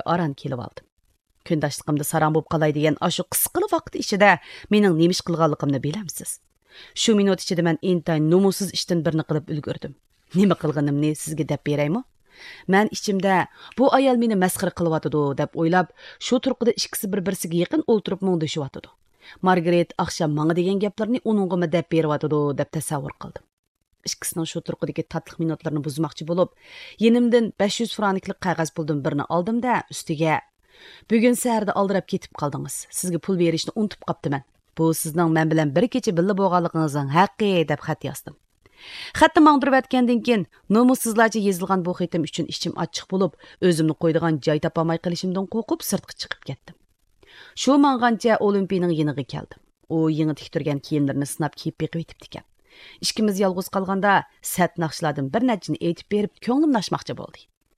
aran kelib oldim. Kundoshligimda saran bo'lib qolay degan ashu qisqali vaqt ichida mening nima ish qilganligimni bilamsiz. Shu minut ichida men intayin nomusiz ishdan birini qilib ulgurdim. Nima qilganimni sizga deb beraymi? Men ichimda bu ayol meni masxara qilyotidi deb o'ylab, shu turqida ikkisi bir-birsiga yaqin o'ltirib mungdashyotidi. Margaret oqshom menga degan gaplarni uningga deb beryotidi deb tasavvur qildim. İkisining shu turqidagi tatliq minutlarni buzmoqchi bo'lib, yenimdan 500 franklik qog'oz puldan birini oldim-da, ustiga "Bugun saharda aldirab ketib qoldingiz. Sizga pul berishni unutib qoptiman. Bu sizning men bilan bir kecha birga bo'lganligingizning haqqi" deb xat yozdim. Xatni mangdirib o'tgandan keyin nomussizlarcha yozilgan bu xatim uchun ichim ochiq bo'lib, o'zimni qo'ydigan joy topolmay qolishimdan qo'rqib sirtga chiqib ketdim. Shu mang'ancha Olimpiyaning yeniga keldim. U yangi tik turgan kiyimlarini sinab kiyib beqib o'tibdi ekan. İkimiz yalğız qalğanda sat naqshlardan bir nechini aytib berib, ko'nglimlashmoqchi bo'ldi.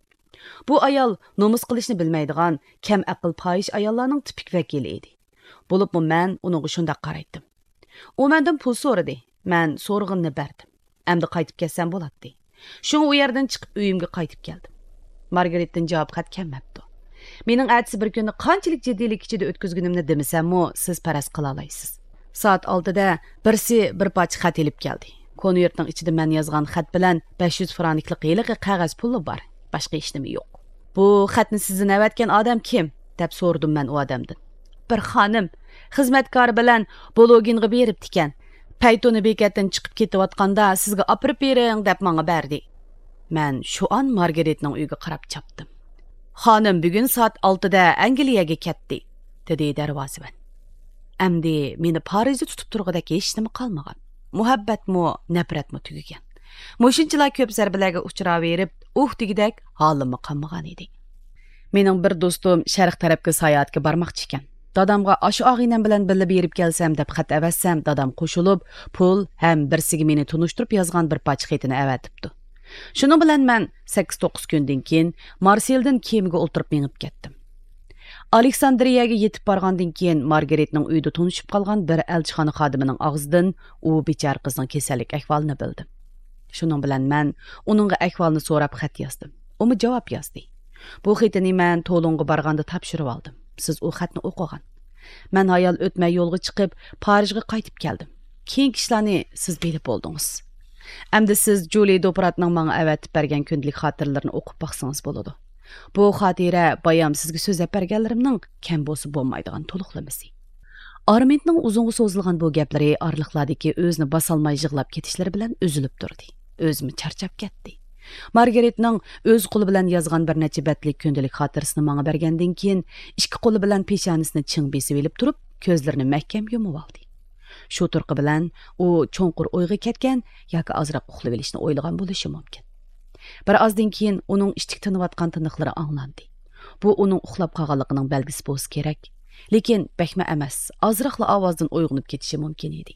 Bu ayol nomus qilishni bilmaydigan, kam aql poyish ayollarning tipik vakili edi. Bo'libmi men uningga shunday qaraydim. U mendan pul so'radi. Men so'rg'inni berdim. Endi qaytib kelsam bo'ladi. Shuni u yerdan chiqib uyimga qaytib keldim. Margaretdan javob xat kelmabdi. Mening atsi bir kunni qanchalik jiddiylik ichida o'tkazganimni demasam-mu, siz paras qila olasiz. Saat 6'da birsi bir parcha xat elib keldi. Konvertning ichida men yozgan xat bilan 500 franklik yiliqi qog'oz puli bor. Boshqa hech nima yo'q. Bu xatni sizga avatgan odam kim? deb so'rdim men u odamdan. Bir xonim xizmatkor bilan bloginga beribdi ekan. Paytoni bekatdan chiqib ketayotganda sizga opirib bering deb menga berdi. Men shu an Margaretning uyiga qarab chapdim. Xonim bugun soat 6'da Angliyaga ketdi, dedi darvozaban. Әмді мені Парижде tutib turg'idek hech nima qolmagan. Muhabbatmi, nafratmi tugagan. Mo'shunchalar ko'p zarbalarga uchraverib, degidek holimni qolmagan edi. Mening bir do'stim sharq tarafga sayohatga bormoqchi ekan. Dadamga ashu og'inam bilan birga berib kelsam deb xat avatsam, dadam qo'shilib, pul ham birsiga meni tunishtirib yozgan bir parcha xatini avatibdi. Shuning bilan men 8-9 kundan keyin Marseldan kemaga o'tirib menib ketdim. Aleksandriyaga yetib borgandan keyin Margaretning uyida tunishib qolgan bir elchixona xodimining og'zidan u bechora qizning kasallik ahvolini bildim. Shuning bilan men uningga ahvolni so'rab xat yozdim. U javob yozdi. Bu xatni men To'longa borganda topshirib oldim. Siz u xatni o'qigan. Men hayol o'tmay yo'lga chiqib Parijga qaytib keldim. Keyingi ishlarni siz bilib bo'ldingiz. Endi siz Julie Dopratning menga avatib bergan kundalik xotiralarini o'qib baqsangiz bo'ladi. Bu xotira bayam sizga so'zlab berganlarimning kam bo'lsa bo'lmaydigan to'liqlamasi. Armentning uzunga so'zilgan bu gaplari orliqlardagi o'zini bosolmay yig'lab ketishlari bilan uzilib turdi. O'zim charchab ketdi. Margaretning o'z qo'li bilan yozgan bir necha betlik kundalik xotirasini menga bergandan keyin ikki qo'li bilan peshonisini ching besib olib turib, ko'zlarini mahkam yumib oldi. Shu turqi bilan u cho'nqur o'yga ketgan yoki ozroq uxlab olishni o'ylagan bo'lishi mumkin. Bir ozdan keyin uning ishtik tinayotgan tiniqlari anglandi. Bu uning uxlab qolganligining belgisi bo'lsa kerak, lekin bakma emas, ozroqla ovozdan uyg'onib ketishi mumkin edi.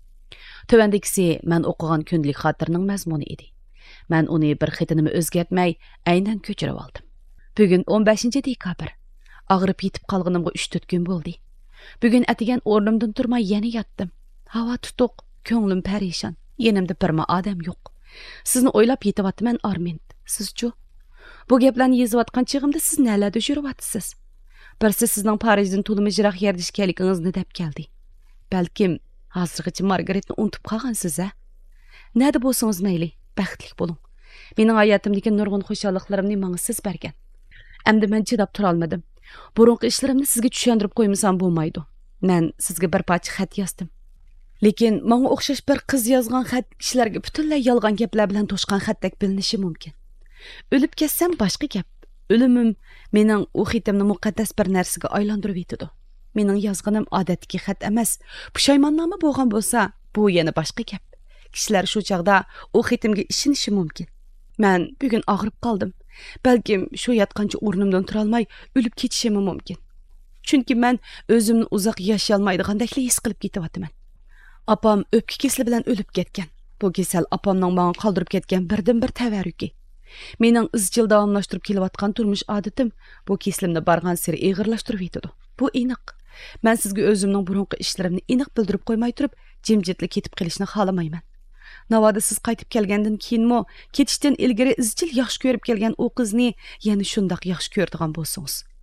Tövandagisi men o'qigan kundalik xotirning mazmuni edi. Men uni bir xatinimi o'zgartmay aynan ko'chirib oldim. Bugun 15-dekabr. Og'rib yetib qolganimga 3-4 kun bo'ldi. Bugun atigan o'rnimdan turmay yana yotdim. Havo tutuq, ko'nglim parishon. Yenimda birma odam yo'q. Sizni o'ylab yetyapman Arment. Siz-chu? Bu gaplarni yozayotgan chig'imda siz nalarda yuribsiz? Birsi sizning Parijdan to'limi jiroq yerda ishkanligingizni deb keldi. Balkim hozirgacha Margaretni unutib qolgansiz-a? Nada bo'lsangiz mayli, baxtli bo'ling. Mening hayotimdagi nurg'un xushalliqlarimni menga siz bergan. Endi men chidab tura olmadim. Burunqi ishlarimni sizga tushuntirib qo'ymasam bo'lmaydi. Men sizga bir parcha xat yozdim. Lekin menga o'xshash bir qiz yozgan xat kishilarga butunlay yolg'on gaplar bilan to'shqan xatdek bilinishi mumkin. O'lib ketsam boshqa gap. O'limim mening u xatimni muqaddas bir narsaga aylantirib yetdi. Mening yozganim odatdagi xat emas. Pushaymonnoma bo'lgan bo'lsa, bu yana boshqa gap. Kishilar shu chaqda u xatimga ishonishi mumkin. Men bugun og'rib qoldim. Balkim shu yotqancha o'rnimdan tura olmay o'lib ketishim mumkin. Chunki men o'zimni uzoq yashay olmaydigandek his qilib ketyapman. Apam o'pka kesali bilan o'lib ketgan. Bu kasal apamning menga qoldirib ketgan birdan-bir tavarruki. Mening izchil davomlashtirib kelayotgan turmush odatim bu keslimni bargan sari ig'irlashtirib yetadi. Bu aniq. Men sizga o'zimning burunqi ishlarimni aniq bildirib qo'ymay turib, jimjitlik ketib qolishni xohlamayman. Navoda siz qaytib kelgandan keyinmi, ketishdan ilgari izchil yaxshi ko'rib kelgan u qizni yana shundoq yaxshi ko'rdigan bo'lsangiz,